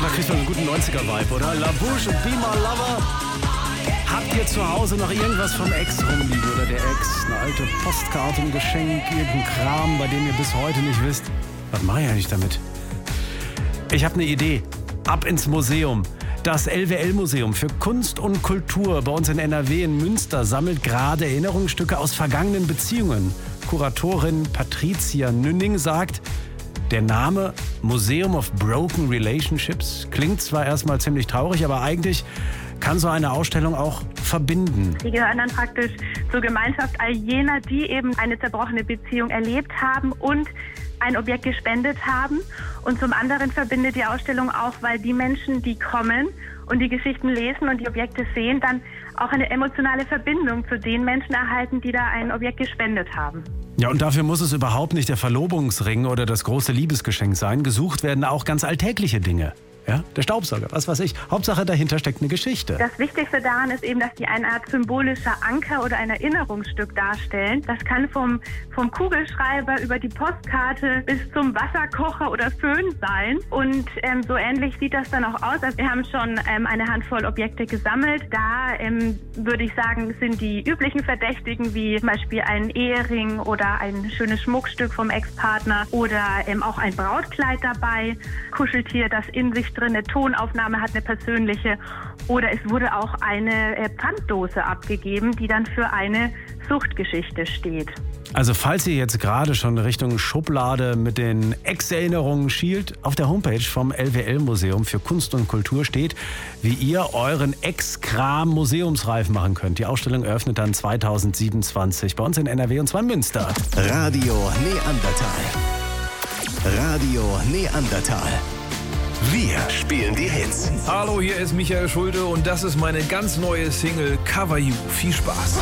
kriegt man einen guten 90er-Vibe, oder? La Bouche und Be My Lover. Habt ihr zu Hause noch irgendwas vom Ex rumliegen oder der Ex? Eine alte Postkarte, ein Geschenk, irgendein Kram, bei dem ihr bis heute nicht wisst? Was mache ich eigentlich damit? Ich habe eine Idee. Ab ins Museum. Das LWL-Museum für Kunst und Kultur bei uns in NRW in Münster sammelt gerade Erinnerungsstücke aus vergangenen Beziehungen. Kuratorin Patricia Nünning sagt, der Name Museum of Broken Relationships klingt zwar erstmal ziemlich traurig, aber eigentlich kann so eine Ausstellung auch verbinden. Die gehören dann praktisch zur Gemeinschaft all jener, die eben eine zerbrochene Beziehung erlebt haben und ein Objekt gespendet haben. Und zum anderen verbindet die Ausstellung auch, weil die Menschen, die kommen und die Geschichten lesen und die Objekte sehen, dann auch eine emotionale Verbindung zu den Menschen erhalten, die da ein Objekt gespendet haben. Ja, und dafür muss es überhaupt nicht der Verlobungsring oder das große Liebesgeschenk sein. Gesucht werden auch ganz alltägliche Dinge. Ja, der Staubsauger, was weiß ich. Hauptsache, dahinter steckt eine Geschichte. Das Wichtigste daran ist eben, dass die eine Art symbolischer Anker oder ein Erinnerungsstück darstellen. Das kann vom Kugelschreiber über die Postkarte bis zum Wasserkocher oder Föhn sein. Und so ähnlich sieht das dann auch aus. Also wir haben schon eine Handvoll Objekte gesammelt. Da würde ich sagen, sind die üblichen Verdächtigen wie zum Beispiel ein Ehering oder ein schönes Schmuckstück vom Ex-Partner oder auch ein Brautkleid dabei. Kuscheltier, das in sich drin eine Tonaufnahme hat, eine persönliche. Oder es wurde auch eine Pfanddose abgegeben, die dann für eine Suchtgeschichte steht. Also falls ihr jetzt gerade schon Richtung Schublade mit den Ex-Erinnerungen schielt, auf der Homepage vom LWL-Museum für Kunst und Kultur steht, wie ihr euren Ex-Kram museumsreif machen könnt. Die Ausstellung eröffnet dann 2027 bei uns in NRW und zwar in Münster. Radio Neandertal. Radio Neandertal. Wir spielen die Hits. Hallo, hier ist Michael Schulte und das ist meine ganz neue Single Cover You. Viel Spaß.